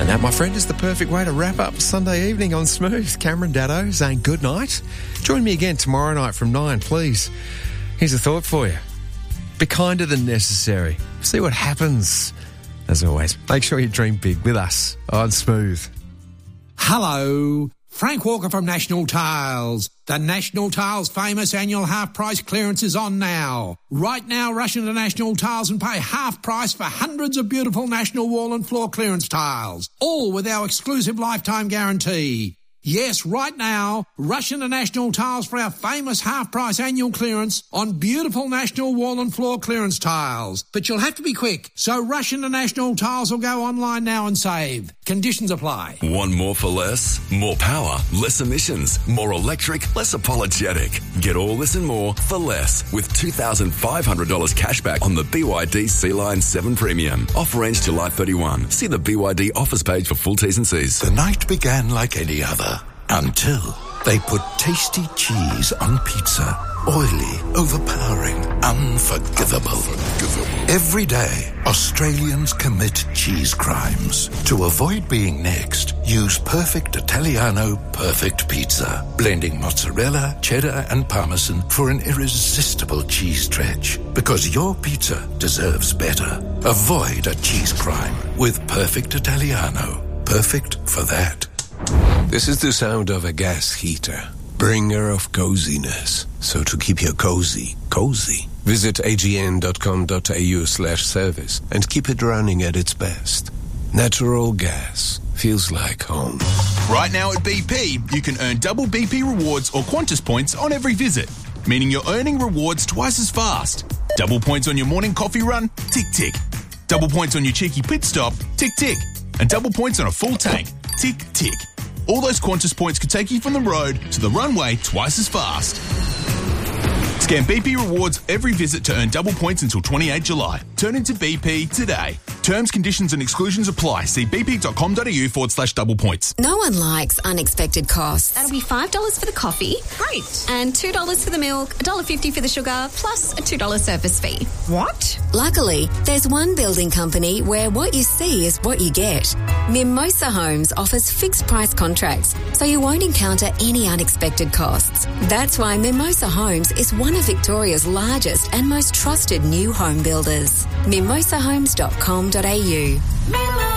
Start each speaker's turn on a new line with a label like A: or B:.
A: And that, my friend, is the perfect way to wrap up Sunday evening on Smooth. Cameron Daddo saying good night. Join me again tomorrow night from 9, please. Here's a thought for you. Be kinder than necessary. See what happens. As always, make sure you dream big with us on Smooth.
B: Hello, Frank Walker from National Tiles. The National Tiles famous annual half-price clearance is on now. Right now, rush into National Tiles and pay half price for hundreds of beautiful National wall and floor clearance tiles, all with our exclusive lifetime guarantee. Yes, right now, rush into National Tiles for our famous half-price annual clearance on beautiful National wall and floor clearance tiles. But you'll have to be quick, so rush into National Tiles or go online now and save. Conditions apply.
C: Want more for less? More power, less emissions, more electric, less apologetic. Get all this and more for less with $2,500 cash back on the BYD Sea-Line 7 Premium. Offer ends July 31. See the BYD offers page for full T's and C's.
D: The night began like any other. Until they put tasty cheese on pizza. Oily, overpowering, unforgivable. Every day, Australians commit cheese crimes. To avoid being next, use Perfect Italiano Perfect Pizza. Blending mozzarella, cheddar and parmesan for an irresistible cheese stretch. Because your pizza deserves better. Avoid a cheese crime with Perfect Italiano. Perfect for that.
E: This is the sound of a gas heater, bringer of coziness. So to keep your cozy, visit agn.com.au/service and keep it running at its best. Natural gas feels like home.
F: Right now at BP, you can earn double BP rewards or Qantas points on every visit, meaning you're earning rewards twice as fast. Double points on your morning coffee run, tick, tick. Double points on your cheeky pit stop, tick, tick. And double points on a full tank, tick, tick. All those Qantas points could take you from the road to the runway twice as fast. Scan BP Rewards every visit to earn double points until 28 July. Turn into BP today. Terms, conditions and exclusions apply. See bp.com.au/double points.
G: No one likes unexpected costs.
H: That'll be $5 for the coffee.
G: Great.
H: And $2 for the milk, $1.50 for the sugar, plus a $2 service fee.
G: What? Luckily, there's one building company where what you see is what you get. Mimosa Homes offers fixed price contracts, so you won't encounter any unexpected costs. That's why Mimosa Homes is one of Victoria's largest and most trusted new home builders. mimosahomes.com.au